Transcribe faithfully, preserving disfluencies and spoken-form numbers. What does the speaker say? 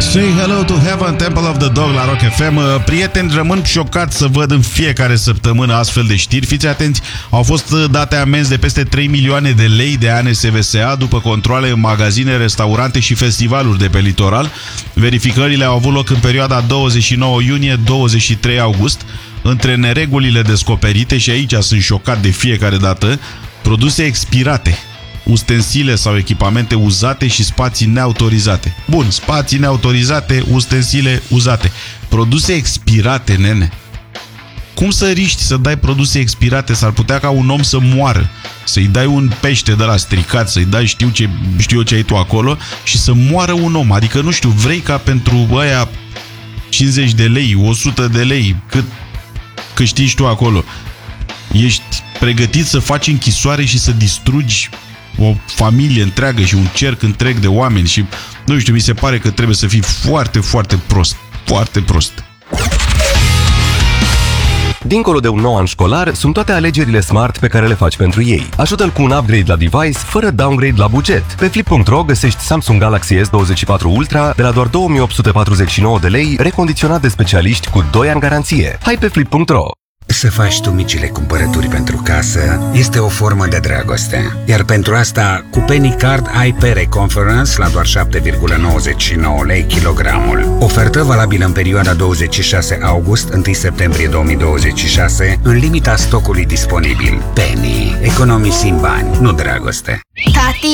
Say hello to heaven, Temple of the Dog la Rock F M. Prieteni, rămân șocat să văd în fiecare săptămână astfel de știri. Fiți atenți, au fost date amenzi de peste trei milioane de lei de A N S V S A după controale în magazine, restaurante și festivaluri de pe litoral. Verificările au avut loc în perioada douăzeci și nouă iunie - douăzeci și trei august. Între neregulile descoperite, și aici sunt șocat de fiecare dată, produse expirate, ustensile sau echipamente uzate și spații neautorizate. Bun, spații neautorizate, ustensile uzate. Produse expirate, nene. Cum să riști să dai produse expirate? S-ar putea ca un om să moară. Să-i dai un pește de la stricat, să-i dai știu, ce, știu eu ce ai tu acolo și să moară un om. Adică, nu știu, vrei ca pentru ăia cincizeci de lei, o sută de lei, cât câștigi tu acolo, ești pregătit să faci închisoare și să distrugi o familie întreagă și un cerc întreg de oameni și, nu știu, mi se pare că trebuie să fii foarte, foarte prost. Foarte prost. Dincolo de un nou an școlar, sunt toate alegerile smart pe care le faci pentru ei. Ajută-l cu un upgrade la device, fără downgrade la buget. Pe flip punct ro găsești Samsung Galaxy S douăzeci și patru Ultra de la doar două mii opt sute patruzeci și nouă de lei, recondiționat de specialiști cu doi ani garanție. Hai pe flip punct ro! Să faci tu micile cumpărături pentru casă este o formă de dragoste. Iar pentru asta, cu Penny Card ai pere Conference la doar șapte virgulă nouăzeci și nouă lei kilogramul. Ofertă valabilă în perioada douăzeci și șase august - unu septembrie două mii douăzeci și șase, în limita stocului disponibil. Penny. Economisim bani, nu dragoste. Tati!